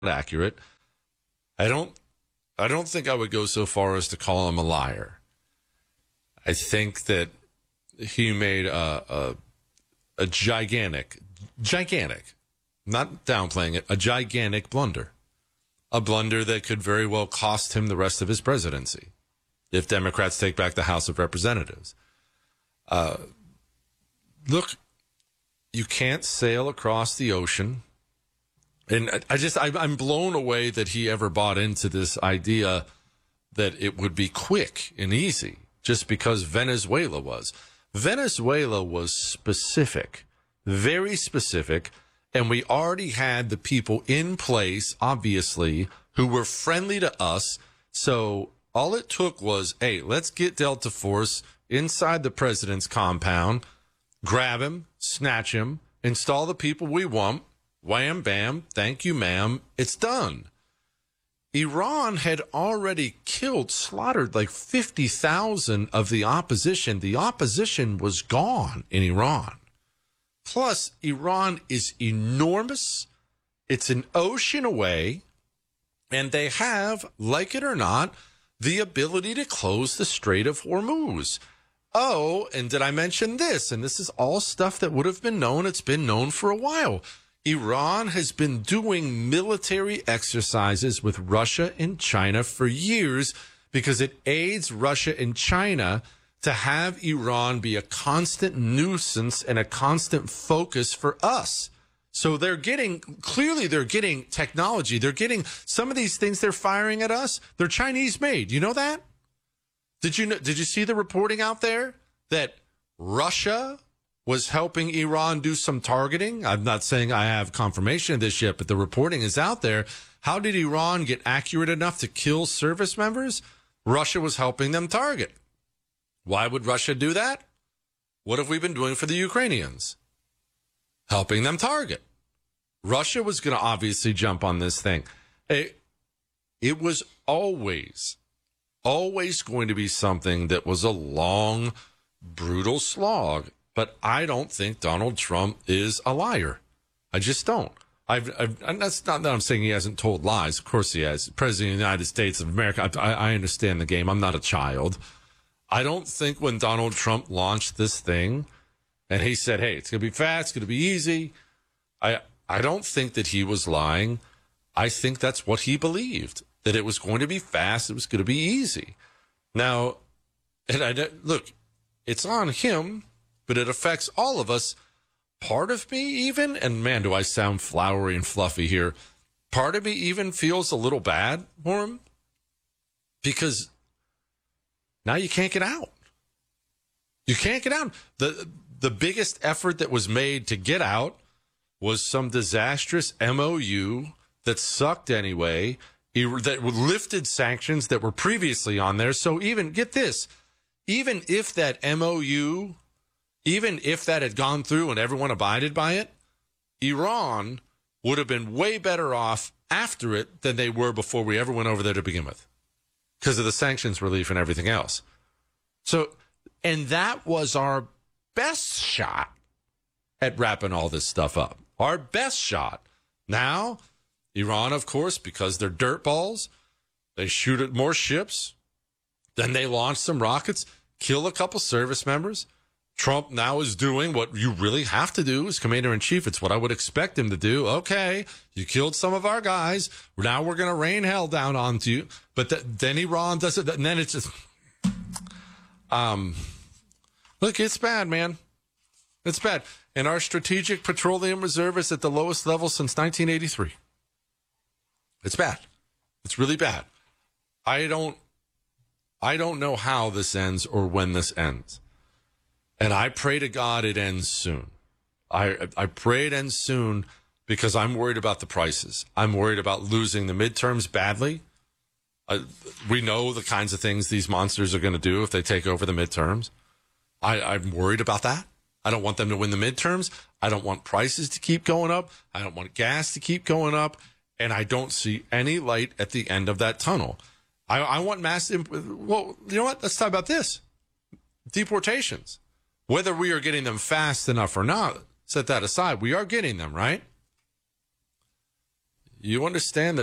accurate. I don't think I would go so far as to call him a liar. I think that he made a gigantic, not downplaying it, a gigantic blunder. A blunder that could very well cost him the rest of his presidency if Democrats take back the House of Representatives. Look, you can't sail across the ocean. And I'm blown away that he ever bought into this idea that it would be quick and easy just because Venezuela was. Venezuela was specific, very specific. And we already had the people in place, obviously, who were friendly to us. So all it took was, hey, let's get Delta Force inside the president's compound, grab him, snatch him, install the people we want. Wham, bam, thank you, ma'am. It's done. Iran had already slaughtered like 50,000 of the opposition. The opposition was gone in Iran. Plus, Iran is enormous. It's an ocean away. And they have, like it or not, the ability to close the Strait of Hormuz. Oh, and did I mention this? And this is all stuff that would have been known. It's been known for a while. Iran has been doing military exercises with Russia and China for years because it aids Russia and China to have Iran be a constant nuisance and a constant focus for us. So they're getting technology. They're getting some of these things they're firing at us. They're Chinese made. You know that? Did you see the reporting out there that Russia was helping Iran do some targeting? I'm not saying I have confirmation of this yet, but the reporting is out there. How did Iran get accurate enough to kill service members? Russia was helping them target. Why would Russia do that? What have we been doing for the Ukrainians? Helping them target. Russia was going to obviously jump on this thing. It was always going to be something that was a long, brutal slog. But I don't think Donald Trump is a liar. I just don't. And that's not that I'm saying he hasn't told lies. Of course he has. President of the United States of America. I understand the game. I'm not a child. I don't think when Donald Trump launched this thing and he said, hey, it's going to be fast, it's going to be easy, I don't think that he was lying. I think that's what he believed, that it was going to be fast, it was going to be easy. Now, look, it's on him, but it affects all of us. Part of me even, and man, do I sound flowery and fluffy here, part of me even feels a little bad for him because now you can't get out. You can't get out. The biggest effort that was made to get out was some disastrous MOU that sucked anyway, that lifted sanctions that were previously on there. So even, get this, even if that MOU, even if that had gone through and everyone abided by it, Iran would have been way better off after it than they were before we ever went over there to begin with, because of the sanctions relief and everything else. So, and that was our best shot at wrapping all this stuff up. Our best shot. Now, Iran, of course, because they're dirtballs, they shoot at more ships. Then they launch some rockets, kill a couple service members. Trump now is doing what you really have to do as commander-in-chief. It's what I would expect him to do. Okay, you killed some of our guys. Now we're going to rain hell down onto you. But then Iran does it, and then it's just... look, it's bad, man. It's bad. And our strategic petroleum reserve is at the lowest level since 1983. It's bad. It's really bad. I don't know how this ends or when this ends. And I pray to God it ends soon. I pray it ends soon because I'm worried about the prices. I'm worried about losing the midterms badly. We know the kinds of things these monsters are going to do if they take over the midterms. I'm worried about that. I don't want them to win the midterms. I don't want prices to keep going up. I don't want gas to keep going up. And I don't see any light at the end of that tunnel. I want well, you know what? Let's talk about this. Deportations. Whether we are getting them fast enough or not, set that aside. We are getting them, right? You understand that